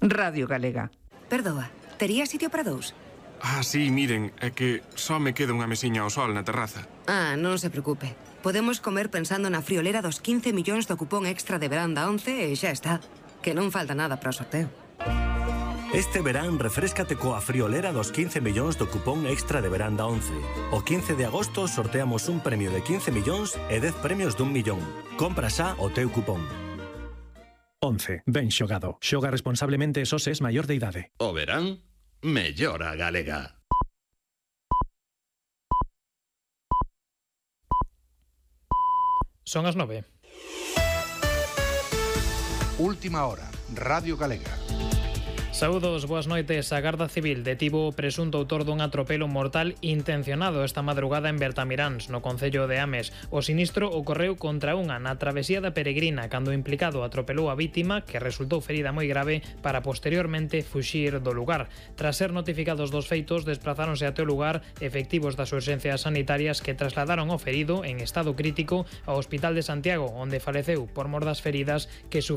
Radio Galega. Perdoa, tería sitio para dous? Sí, miren, é que só me queda unha mesiña ao sol na terraza. Non se preocupe. Podemos comer pensando na friolera dos 15 millóns do cupón extra de verán da 11 e xa está. Que non falta nada para o sorteo. Este verán refréscate coa friolera dos 15 millóns do cupón extra de verán da 11. O 15 de agosto sorteamos un premio de 15 millóns e 10 premios d'1 millón. Compra xa o teu cupón. 11. Ben xogado. Xoga responsablemente e só se es maior de idade. O verán, mellora galega. Son as 9. Última hora, Radio Galega. Saúdos, boas noites. A Garda Civil detivo o presunto autor dun atropelo mortal intencionado esta madrugada en Bertamiráns, no concello de Ames. O sinistro ocorreu contra unha na travesía da Peregrina, cando o implicado atropelou a vítima, que resultou ferida moi grave, para posteriormente fuxir do lugar. Tras ser notificados dos feitos, desplazáronse até o lugar efectivos das urxencias sanitarias que trasladaron o ferido en estado crítico ao Hospital de Santiago, onde faleceu por mor das feridas que sufriu